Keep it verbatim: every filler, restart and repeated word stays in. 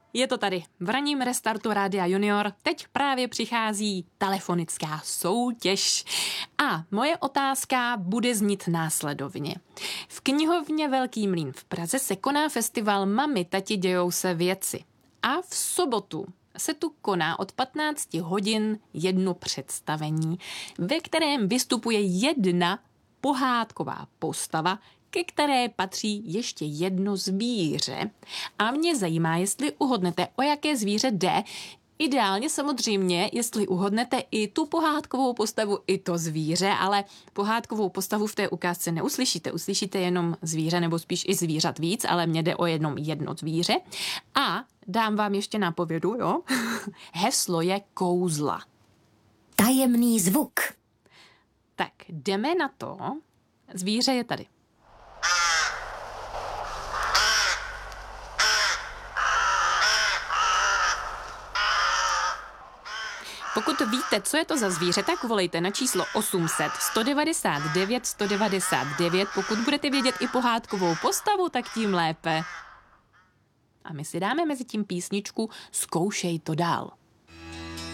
Je to tady. V ranním restartu Rádia Junior teď právě přichází telefonická soutěž. A moje otázka bude znít následovně. V knihovně Velký mlýn v Praze se koná festival Mami, tati, dějou se věci. A v sobotu se tu koná od patnácti hodin jedno představení, ve kterém vystupuje jedna pohádková postava, ke které patří ještě jedno zvíře. A mě zajímá, jestli uhodnete, o jaké zvíře jde. Ideálně samozřejmě, jestli uhodnete i tu pohádkovou postavu, i to zvíře, ale pohádkovou postavu v té ukázce neuslyšíte. Uslyšíte jenom zvíře, nebo spíš i zvířat víc, ale mně jde o jednom jedno zvíře. A dám vám ještě nápovědu, jo? Heslo je kouzla. Tajemný zvuk. Tak, jdeme na to. Zvíře je tady. Pokud víte, co je to za zvíře, tak volejte na číslo osm set, sto devadesát devět, sto devadesát devět. Pokud budete vědět i pohádkovou postavu, tak tím lépe. A my si dáme mezi tím písničku Zkoušej to dál.